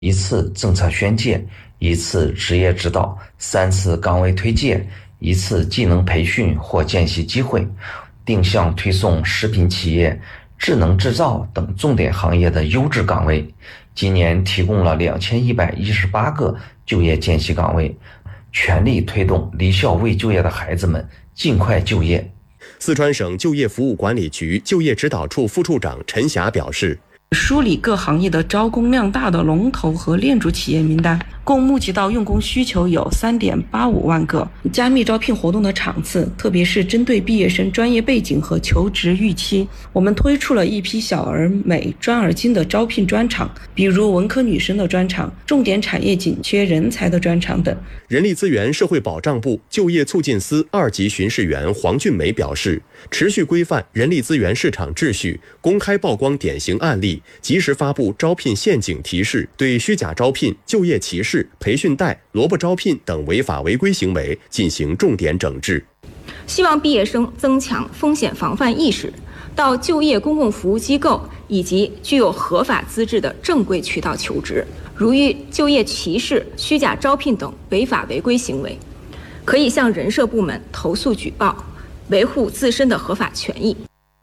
一次政策宣介，一次职业指导，3次岗位推介，1次技能培训或见习机会，定向推送食品企业、智能制造等重点行业的优质岗位。今年提供了2118个就业见习岗位，全力推动离校未就业的孩子们尽快就业。 四川省就业服务管理局就业指导处副处长陈霞表示， 梳理各行业的招工量大的龙头和链主企业名单，共募集到用工需求有3.85万个。加密招聘活动的场次，特别是针对毕业生专业背景和求职预期，我们推出了一批小而美、专而精的招聘专场，比如文科女生的专场、重点产业紧缺人才的专场等。 人力资源社会保障部就业促进司2级巡视员黄俊梅表示，持续规范人力资源市场秩序，公开曝光典型案例，及时发布招聘陷阱提示，对虚假招聘、就业歧视、培训贷、萝卜招聘等违法违规行为进行重点整治。 希望毕业生增强风险防范意识，到就业公共服务机构以及具有合法资质的正规渠道求职。如遇就业歧视、虚假招聘等违法违规行为，可以向人社部门投诉举报，维护自身的合法权益。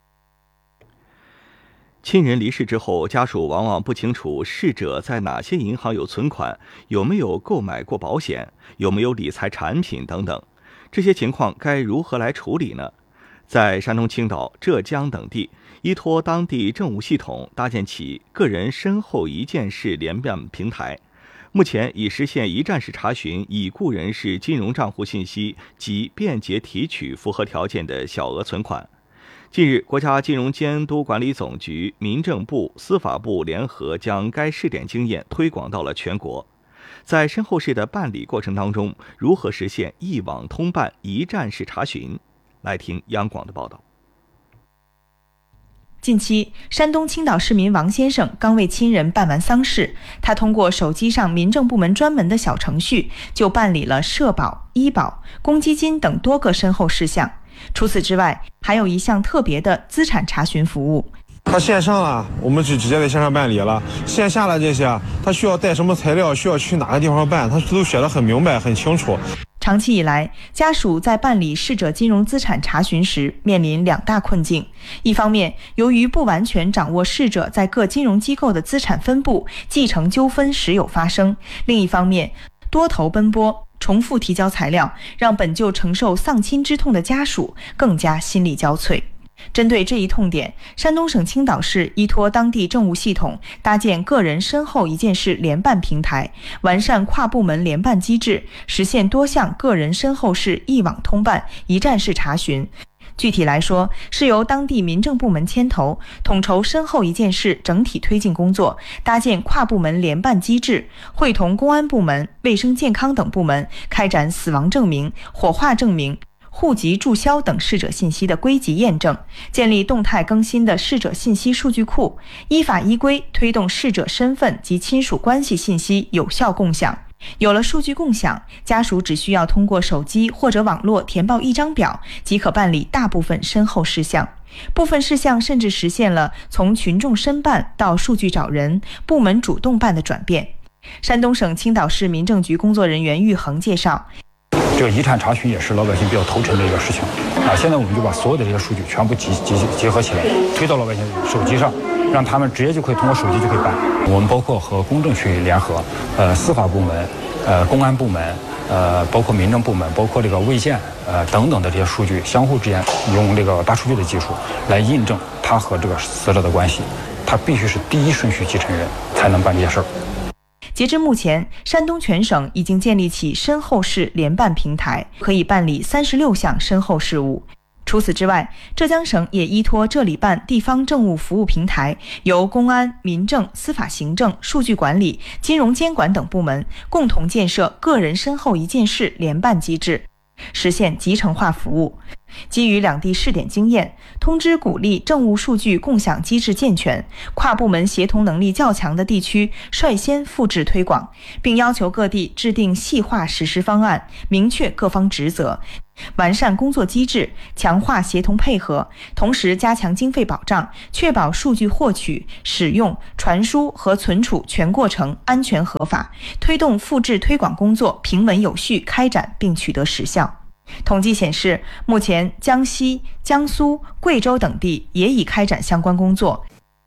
亲人离世之后，家属往往不清楚逝者在哪些银行有存款，有没有购买过保险，有没有理财产品等等。这些情况该如何来处理呢？在山东青岛、浙江等地，依托当地政务系统搭建起个人身后一件事联办平台，目前已实现一站式查询已故人士金融账户信息及便捷提取符合条件的小额存款。近日，国家金融监督管理总局、民政部、司法部联合将该试点经验推广到了全国。在身后事的办理过程当中，如何实现一网通办、一站式查询？来听央广的报道。 近期，山东青岛市民王先生刚为亲人办完丧事，他通过手机上民政部门专门的小程序，就办理了社保、医保、公积金等多个身后事项。除此之外，还有一项特别的资产查询服务。 他线上了，我们就直接在线上办理了；线下的这些，他需要带什么材料，需要去哪个地方办，他都写得很明白、很清楚。 长期以来，家属在办理逝者金融资产查询时面临2大困境。一方面，由于不完全掌握逝者在各金融机构的资产分布，继承纠纷时有发生；另一方面，多头奔波，重复提交材料，让本就承受丧亲之痛的家属更加心力交瘁。针对这一痛点，山东省青岛市依托当地政务系统，搭建个人身后一件事联办平台，完善跨部门联办机制，实现多项个人身后事一网通办、一站式查询。具体来说，是由当地民政部门牵头，统筹身后一件事整体推进工作，搭建跨部门联办机制，会同公安部门、卫生健康等部门开展死亡证明、火化证明、户籍注销等逝者信息的归集验证，建立动态更新的逝者信息数据库，依法依规推动逝者身份及亲属关系信息有效共享。有了数据共享，家属只需要通过手机或者网络填报一张表，即可办理大部分身后事项。部分事项甚至实现了从群众申办到数据找人、部门主动办的转变。山东省青岛市民政局工作人员玉恒介绍， 这个一站查询也是老百姓比较头沉的一个事情啊。现在我们就把所有的这些数据全部结合起来，推到老百姓手机上，让他们直接就可以通过手机就可以办。我们包括和公证去联合，司法部门、公安部门、包括民政部门，包括这个卫健等等的这些数据相互之间用这个大数据的技术来印证他和这个死者的关系，他必须是第一顺序继承人才能办这些事儿。 截至目前，山东全省已经建立起身后事联办平台，可以办理36项身后事务。除此之外，浙江省也依托浙理办地方政务服务平台，由公安、民政、司法行政、数据管理、金融监管等部门共同建设个人身后一件事联办机制，实现集成化服务。 基于两地试点经验，通知鼓励政务数据共享机制健全，跨部门协同能力较强的地区率先复制推广，并要求各地制定细化实施方案，明确各方职责，完善工作机制，强化协同配合，同时加强经费保障，确保数据获取、使用、传输和存储全过程安全合法，推动复制推广工作平稳有序开展并取得实效。统计显示，目前江西、江苏、贵州等地也已开展相关工作。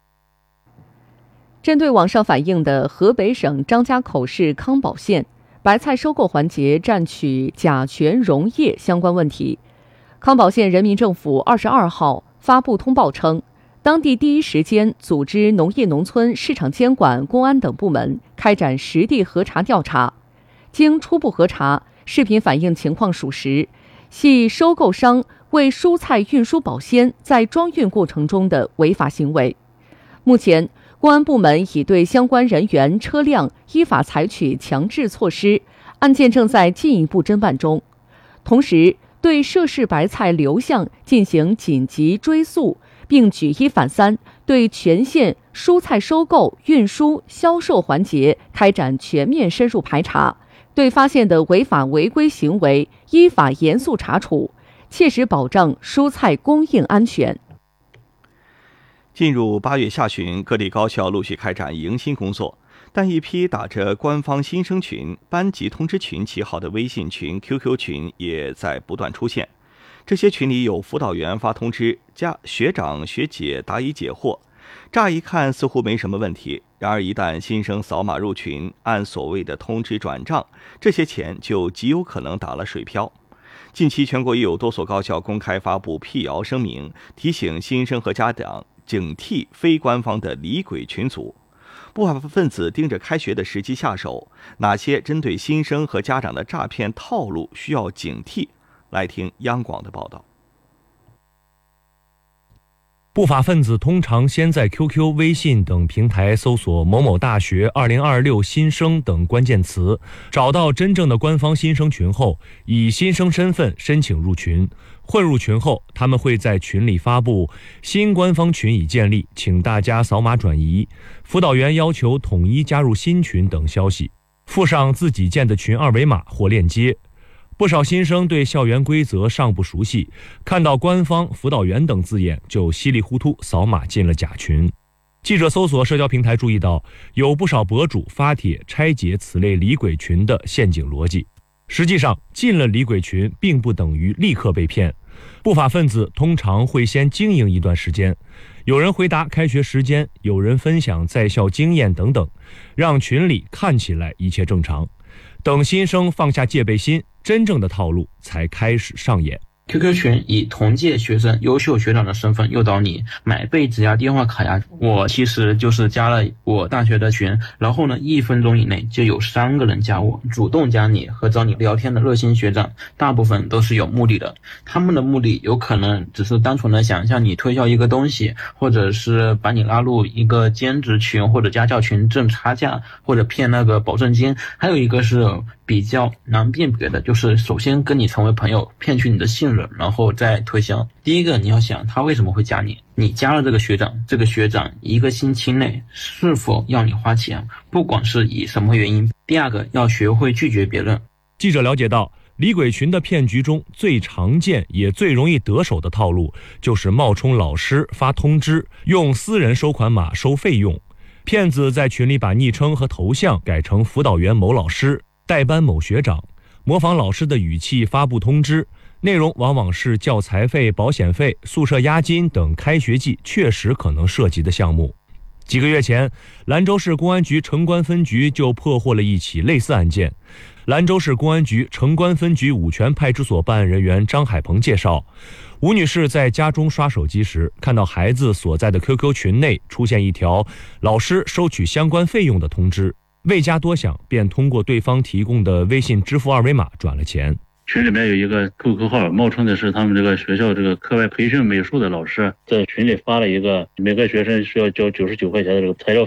针对网上反映的河北省张家口市康保县白菜收购环节占取甲醛溶液相关问题，康保县人民政府22号发布通报称，当地第一时间组织农业农村市场监管、公安等部门开展实地核查调查，经初步核查，视频反映情况属实，系收购商为蔬菜运输保鲜在装运过程中的违法行为。目前，公安部门已对相关人员、车辆依法采取强制措施，案件正在进一步侦办中。同时，对涉事白菜流向进行紧急追溯，并举一反三，对全县蔬菜收购、运输、销售环节开展全面深入排查，对发现的违法违规行为依法严肃查处，切实保障蔬菜供应安全。 进入8月下旬，各地高校陆续开展迎新工作，但一批打着官方新生群、班级通知群旗号的微信群、QQ 群也在不断出现。这些群里有辅导员发通知，学长学姐答疑解惑，乍一看似乎没什么问题，然而一旦新生扫码入群，按所谓的通知转账，这些钱就极有可能打了水漂。近期全国也有多所高校公开发布辟谣声明，提醒新生和家长警惕非官方的离鬼群组。不法分子盯着开学的时机下手，哪些针对新生和家长的诈骗套路需要警惕？来听央广的报道。 不法分子通常先在 QQ、微信等平台搜索某某大学2026新生等关键词，找到真正的官方新生群后，以新生身份申请入群。混入群后，他们会在群里发布新官方群已建立，请大家扫码转移，辅导员要求统一加入新群等消息，附上自己建的群二维码或链接。不少新生对校园规则尚不熟悉，看到官方、辅导员等字眼就稀里糊涂扫码进了假群。记者搜索社交平台注意到，有不少博主发帖拆解此类离鬼群的陷阱逻辑。实际上，进了离鬼群并不等于立刻被骗，不法分子通常会先经营一段时间，有人回答开学时间，有人分享在校经验等等，让群里看起来一切正常。等新生放下戒备心，真正的套路才开始上演。 QQ 群以同届学生、优秀学长的身份诱导你买被子呀、电话卡呀。我其实就是加了我大学的群，然后呢，1分钟以内就有3个人加我，主动加你和找你聊天的热心学长，大部分都是有目的的。他们的目的有可能只是单纯的想向你推销一个东西，或者是把你拉入一个兼职群或者家教群挣差价，或者骗那个保证金。还有一个是比较难辨别的，就是首先跟你成为朋友，骗取你的信任，然后再推销。第一个，你要想他为什么会加你，你加了这个学长1个星期内是否要你花钱，不管是以什么原因。第二个，要学会拒绝别人。 记者了解到，离鬼群的骗局中最常见也最容易得手的套路，就是冒充老师发通知，用私人收款码收费用。骗子在群里把昵称和头像改成辅导员某老师、代班某学长，模仿老师的语气发布通知，内容往往是教材费、保险费、宿舍押金等开学季确实可能涉及的项目。几个月前，兰州市公安局城关分局就破获了一起类似案件。兰州市公安局城关分局五泉派出所办案人员张海鹏介绍，吴女士在家中刷手机时，看到孩子所在的 QQ 群内出现一条老师收取相关费用的通知，未加多想，便通过对方提供的微信支付二维码转了钱。 群里面有一个 QQ 号，冒称的是他们这个学校这个课外培训美术的老师，在群里发了一个每个学生需要交99块钱的这个材料费，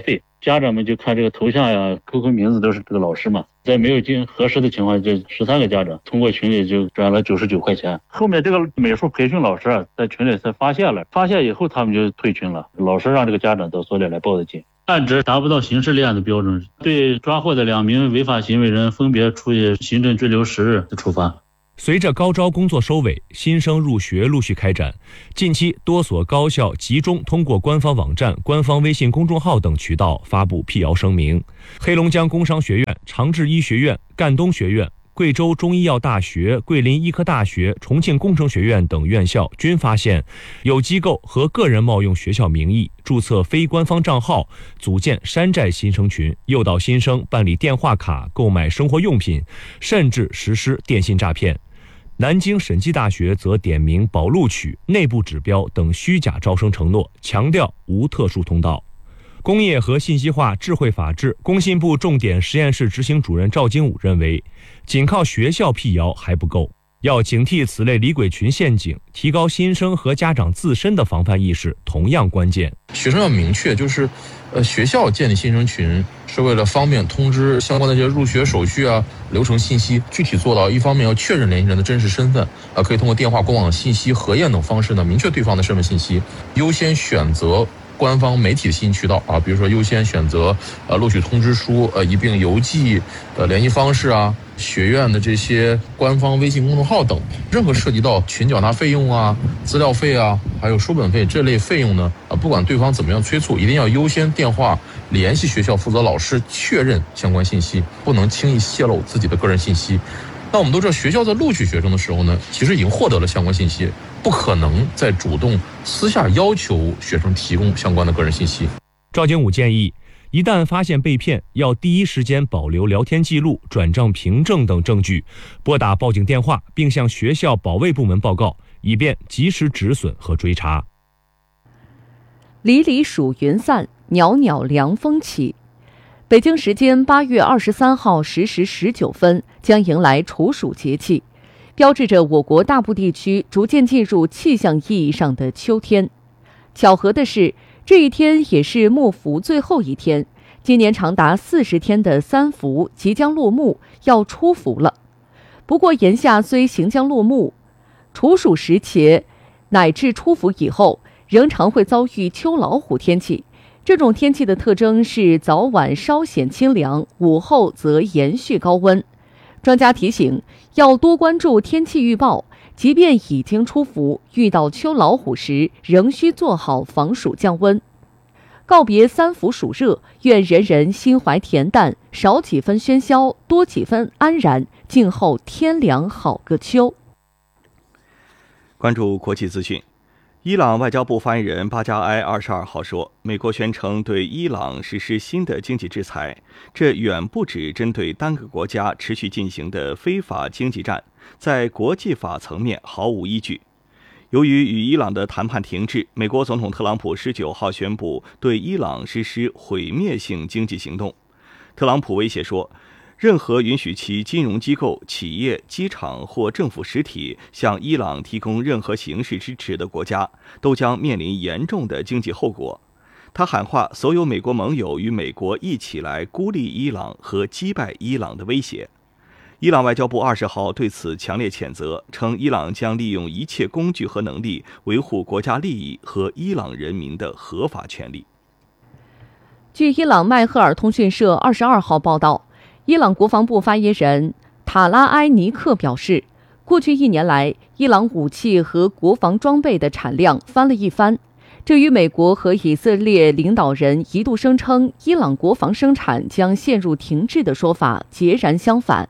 家长们就看这个头像呀、QQ 名字都是这个老师嘛，在没有经核实的情况下，这13个家长通过群里就转了99块钱。后面这个美术培训老师啊，在群里才发现了，发现以后他们就退群了，老师让这个家长到所里来报的警。案值达不到刑事立案的标准，对抓获的2名违法行为人分别处以行政拘留10日的处罚。 随着高招工作收尾，新生入学陆续开展。近期，多所高校集中通过官方网站、官方微信公众号等渠道发布辟谣声明。黑龙江工商学院、长治医学院、赣东学院、贵州中医药大学、桂林医科大学、重庆工程学院等院校均发现，有机构和个人冒用学校名义注册非官方账号，组建山寨新生群，诱导新生办理电话卡、购买生活用品，甚至实施电信诈骗。南京审计大学则点名保录取、内部指标等虚假招生承诺，强调无特殊通道。工业和信息化智慧法治工信部重点实验室执行主任赵金武认为，仅靠学校辟谣还不够，要警惕此类李鬼群陷阱，提高新生和家长自身的防范意识同样关键。 学生要明确，就是学校建立新生群是为了方便通知相关的这些入学手续啊、流程信息，具体做到一方面要确认联系人的真实身份，可以通过电话、官网信息核验等方式呢，明确对方的身份信息，优先选择官方媒体的信息渠道啊，比如说优先选择录取通知书、一并邮寄联系方式啊、学院的这些官方微信公众号等。任何涉及到群缴纳费用啊、资料费啊，还有书本费这类费用呢，不管对方怎么样催促，一定要优先电话联系学校负责老师确认相关信息，不能轻易泄露自己的个人信息。那我们都知道，学校在录取学生的时候呢，其实已经获得了相关信息，不可能再主动私下要求学生提供相关的个人信息。 赵金武建议，一旦发现被骗，要第一时间保留聊天记录、转账凭证等证据，拨打报警电话，并向学校保卫部门报告，以便及时止损和追查。 里里数云散，袅袅凉风起。北京时间8月23号10时19分将迎来处暑节气，标志着我国大部地区逐渐进入气象意义上的秋天。巧合的是，这一天也是木伏最后一天，今年长达40天的三伏即将落幕，要出伏了。不过炎夏虽行将落幕，处暑时节乃至出伏以后，仍常会遭遇秋老虎天气。这种天气的特征是早晚稍显清凉，午后则延续高温。专家提醒，要多关注天气预报，即便已经出伏，遇到秋老虎时，仍需做好防暑降温。告别三伏暑热，愿人人心怀恬淡，少几分喧嚣，多几分安然，静候天凉好个秋。 关注国际资讯。伊朗外交部发言人巴加埃22号说，美国宣称对伊朗实施新的经济制裁，这远不止针对单个国家持续进行的非法经济战，在国际法层面毫无依据。由于与伊朗的谈判停滞，美国总统特朗普19号宣布对伊朗实施毁灭性经济行动。特朗普威胁说，任何允许其金融机构、企业、机场或政府实体向伊朗提供任何形式支持的国家，都将面临严重的经济后果。他喊话所有美国盟友与美国一起来孤立伊朗和击败伊朗的威胁。伊朗外交部20号对此强烈谴责，称伊朗将利用一切工具和能力维护国家利益和伊朗人民的合法权利。 据伊朗迈赫尔通讯社22号报道，伊朗国防部发言人塔拉埃尼克表示，过去1年来，伊朗武器和国防装备的产量翻了一番，这与美国和以色列领导人一度声称伊朗国防生产将陷入停滞的说法截然相反。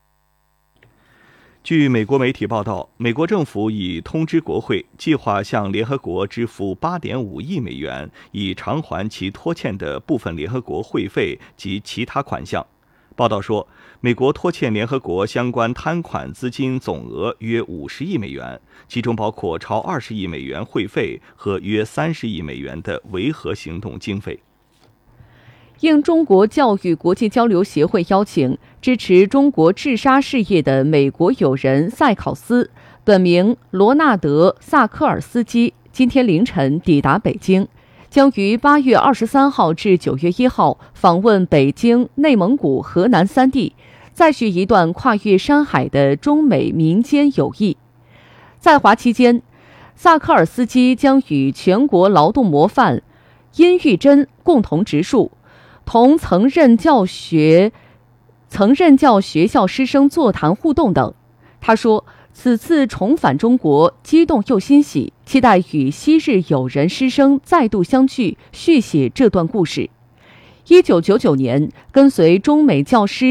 据美国媒体报道，美国政府已通知国会，计划向联合国支付8.5亿美元，以偿还其拖欠的部分联合国会费及其他款项。报道说，美国拖欠联合国相关摊款资金总额约50亿美元，其中包括超20亿美元会费和约30亿美元的维和行动经费。 应中国教育国际交流协会邀请，支持中国治沙事业的美国友人塞考斯，本名罗纳德·萨科尔斯基，今天凌晨抵达北京。 将于8月23号至9月1号访问北京、内蒙古、河南3地，再续一段跨越山海的中美民间友谊。在华期间，萨科尔斯基将与全国劳动模范殷玉珍共同植树，同曾任教学校师生座谈互动等。他说，此次重返中国，激动又欣喜，期待与昔日友人师生再度相聚，续写这段故事。1999年，跟随中美教师